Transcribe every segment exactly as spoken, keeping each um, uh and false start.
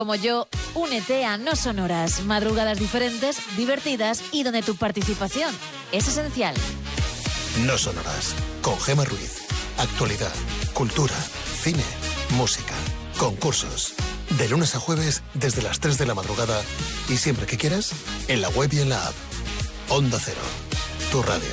Como yo, únete a No Sonoras, madrugadas diferentes, divertidas y donde tu participación es esencial. No Sonoras, con Gemma Ruiz. Actualidad, cultura, cine, música, concursos. De lunes a jueves desde las tres de la madrugada y siempre que quieras, en la web y en la app. Onda Cero, tu radio.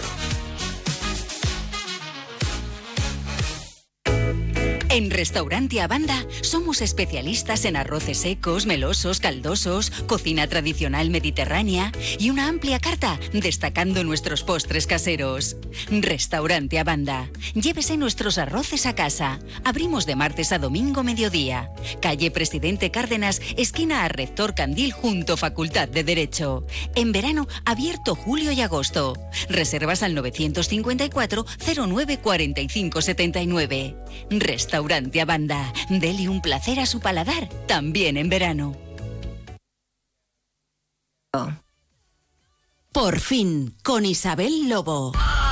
En Restaurante Abanda somos especialistas en arroces secos, melosos, caldosos, cocina tradicional mediterránea y una amplia carta destacando nuestros postres caseros. Restaurante Abanda. Llévese nuestros arroces a casa. Abrimos de martes a domingo mediodía. Calle Presidente Cárdenas, esquina a Rector Candil junto Facultad de Derecho. En verano abierto julio y agosto. Reservas al novecientos cincuenta y cuatro cero nueve cuarenta y cinco setenta y nueve. Restaurante Abanda. Dele un placer a su paladar, también en verano. Por fin, con Isabel Lobo.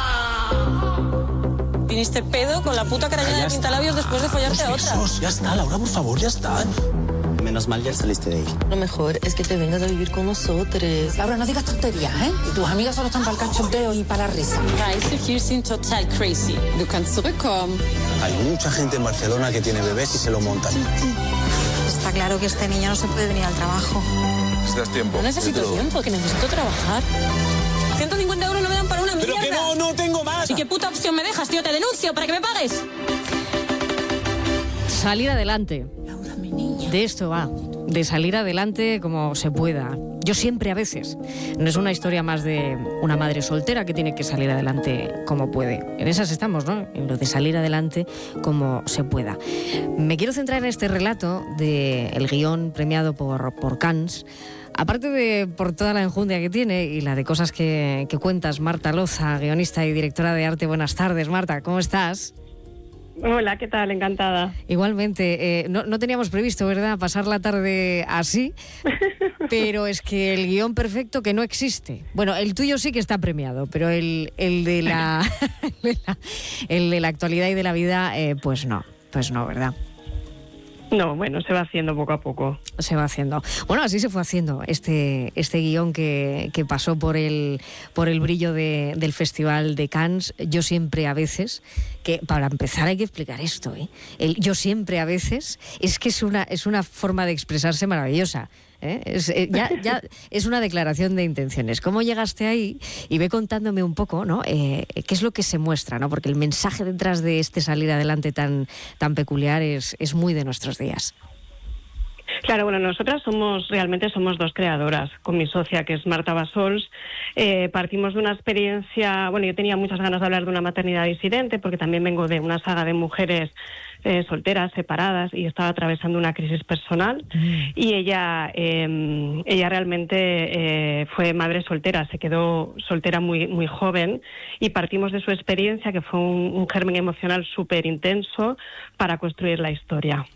Viniste pedo con la puta cara llena de pintalabios después de follarte a otra. Ya está, Laura, por favor, ya está. Menos mal ya saliste de ahí. Lo mejor es que te vengas a vivir con nosotros. Laura, no digas tonterías, ¿eh? Tus amigas solo están para el cachondeo y para la risa. Reise, hier sind total crazy. Du kannst zurückkommen. Hay mucha gente en Barcelona que tiene bebés y se lo montan. Está claro que este niño no se puede venir al trabajo. Necesitas tiempo. No necesito tiempo, que necesito trabajar. ciento cincuenta euros no me dan para una mierda. ¡Pero que no, no tengo más! ¿Y qué puta opción me dejas, tío? Te denuncio para que me pagues. Salir adelante. De esto va, de salir adelante como se pueda. Yo siempre a veces. No es una historia más de una madre soltera que tiene que salir adelante como puede. En esas estamos, ¿no? En lo de salir adelante como se pueda. Me quiero centrar en este relato del guión premiado por, por Cannes. Aparte de por toda la enjundia que tiene y la de cosas que, que cuentas, Marta Loza, guionista y directora de arte. Buenas tardes, Marta, ¿cómo estás? Hola, ¿qué tal? Encantada. Igualmente, eh, no, no teníamos previsto, ¿verdad?, pasar la tarde así, pero es que el guión perfecto que no existe. Bueno, el tuyo sí que está premiado, pero el, el, de, la, el de la actualidad y de la vida, eh, pues no, pues no, ¿verdad? No, bueno, se va haciendo poco a poco. Se va haciendo. Bueno, así se fue haciendo este, este guión que, que pasó por el, por el brillo de, del Festival de Cannes. Yo siempre a veces, que para empezar hay que explicar esto, ¿eh? El yo siempre a veces es que es una, es una forma de expresarse maravillosa. ¿Eh? Es, eh, ya, ya es una declaración de intenciones. ¿Cómo llegaste ahí? Y ve contándome un poco, ¿no? Eh, qué es lo que se muestra, ¿no? Porque el mensaje detrás de este salir adelante tan, tan peculiar es, es muy de nuestros días. Claro, bueno, nosotras somos, realmente somos dos creadoras, con mi socia, que es Marta Bassols. Eh, partimos de una experiencia, bueno, yo tenía muchas ganas de hablar de una maternidad disidente, porque también vengo de una saga de mujeres eh, solteras, separadas, y estaba atravesando una crisis personal. Mm. Y ella, eh, ella realmente eh, fue madre soltera, se quedó soltera muy, muy joven, y partimos de su experiencia, que fue un, un germen emocional súper intenso, para construir la historia.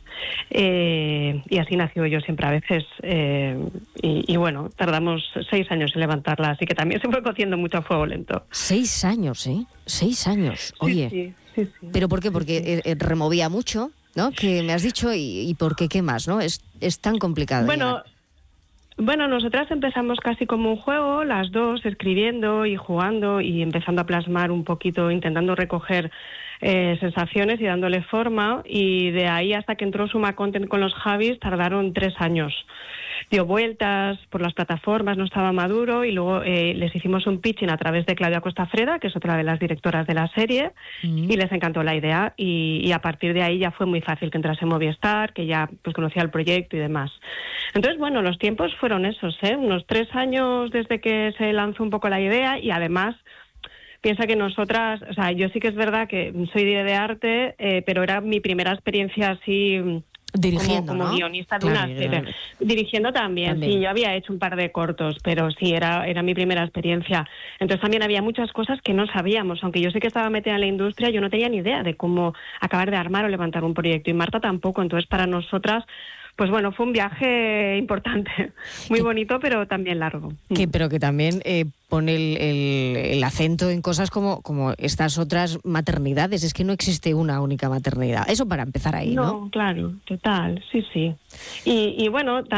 Eh, y así nació Yo siempre a veces, eh, y, y bueno, tardamos seis años en levantarla, así que también se fue cociendo mucho a fuego lento. Seis años, ¿eh? Seis años, oye. Sí, sí, sí, sí. ¿Pero por qué? Porque sí, sí. removía mucho, ¿no? Que me has dicho, y, y ¿por qué qué más, no? Es, es tan complicado. Bueno... llegar. Bueno, nosotras empezamos casi como un juego, las dos, escribiendo y jugando y empezando a plasmar un poquito, intentando recoger eh, sensaciones y dándole forma, y de ahí hasta que entró Suma Content con los Javis tardaron tres años. Dio vueltas por las plataformas, no estaba maduro, y luego eh, les hicimos un pitching a través de Claudia Costa Freda, que es otra de las directoras de la serie, mm. y les encantó la idea, y, y a partir de ahí ya fue muy fácil que entrase Movistar, que ya pues conocía el proyecto y demás. Entonces, bueno, los tiempos fueron esos, ¿eh? Unos tres años desde que se lanzó un poco la idea, y además piensa que nosotras, o sea, yo sí que es verdad que soy de arte, eh, pero era mi primera experiencia así... Dirigiendo, como, como ¿no? guionista de Claro, una serie. claro. Dirigiendo también, también, sí, yo había hecho un par de cortos, pero sí, era, era mi primera experiencia. Entonces también había muchas cosas que no sabíamos, aunque yo sé que estaba metida en la industria, yo no tenía ni idea de cómo acabar de armar o levantar un proyecto, y Marta tampoco. Entonces para nosotras, pues bueno, fue un viaje importante, muy bonito, pero también largo. Que, pero que también eh, pone el, el, el acento en cosas como, como estas otras maternidades. Es que no existe una única maternidad. Eso para empezar ahí, ¿no? No, claro, total, sí, sí. Y, y bueno...